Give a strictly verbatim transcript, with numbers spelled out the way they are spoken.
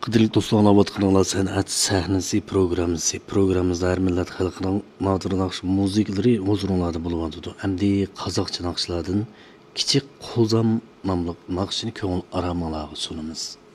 Qadrli do'stlar, anlayotganlar san'at sahnasi programmasi. Programmamizda har millat xalqining nodir naqsh musiqalari huzurlarda bo'lyotdi. Hamda qozoqcha naqshlardan kichik qo'zam nomli naqshni ko'ngil aromalarga sunamiz.